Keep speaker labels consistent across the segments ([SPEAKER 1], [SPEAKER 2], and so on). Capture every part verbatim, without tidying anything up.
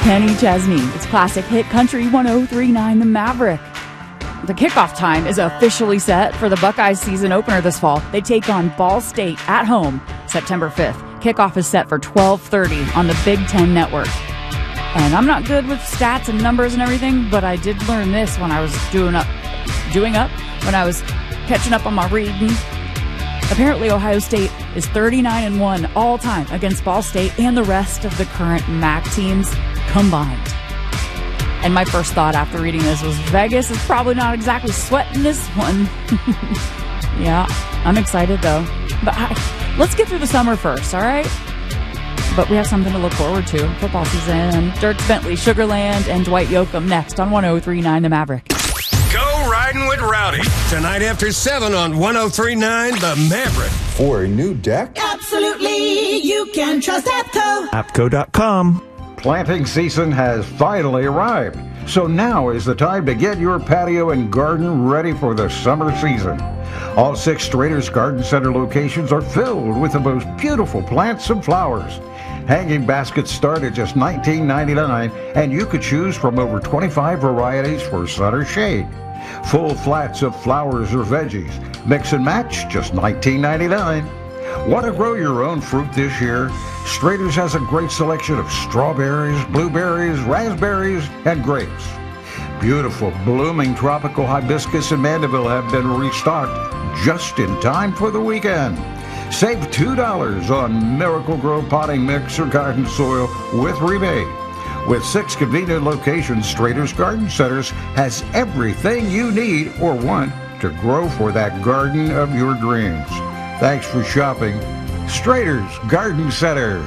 [SPEAKER 1] Kenny Chesney. It's classic hit country one oh three point nine The Maverick. The kickoff time is officially set for the Buckeyes season opener this fall. They take on Ball State at home September fifth. Kickoff is set for twelve thirty on the Big Ten Network. And I'm not good with stats and numbers and everything, but I did learn this when I was doing up, doing up, when I was catching up on my reading. Apparently, Ohio State is thirty-nine and one all time against Ball State and the rest of the current M A C teams combined. And my first thought after reading this was Vegas is probably not exactly sweating this one. Yeah, I'm excited though. But I, let's get through the summer first, all right? But we have something to look forward to. Football season. Dierks Bentley, Sugar Land, and Dwight Yoakam next on one oh three point nine The Maverick.
[SPEAKER 2] Go riding with Rowdy. Tonight after seven on one oh three point nine The Maverick.
[SPEAKER 3] For a new deck?
[SPEAKER 4] Absolutely. You can trust APCO.
[SPEAKER 5] APCO dot com.
[SPEAKER 6] Planting season has finally arrived, so now is the time to get your patio and garden ready for the summer season. All six Strader's Garden Center locations are filled with the most beautiful plants and flowers. Hanging baskets start at just nineteen ninety-nine dollars, and you could choose from over twenty-five varieties for sun or shade. Full flats of flowers or veggies, mix and match, just nineteen ninety-nine dollars. Want to grow your own fruit this year? Strader's has a great selection of strawberries, blueberries, raspberries, and grapes. Beautiful blooming tropical hibiscus and mandeville have been restocked just in time for the weekend. Save two dollars on Miracle Grow potting mix or garden soil with rebate. With six convenient locations, Strader's Garden Centers has everything you need or want to grow for that garden of your dreams. Thanks for shopping. Strader's Garden Centers.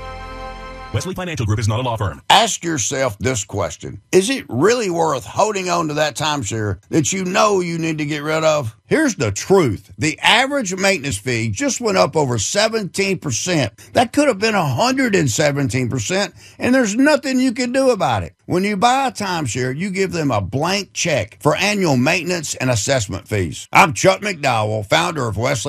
[SPEAKER 7] Wesley Financial Group is not a law firm.
[SPEAKER 8] Ask yourself this question. Is it really worth holding on to that timeshare that you know you need to get rid of? Here's the truth. The average maintenance fee just went up over seventeen percent. That could have been one hundred seventeen percent, and there's nothing you can do about it. When you buy a timeshare, you give them a blank check for annual maintenance and assessment fees. I'm Chuck McDowell, founder of Wesley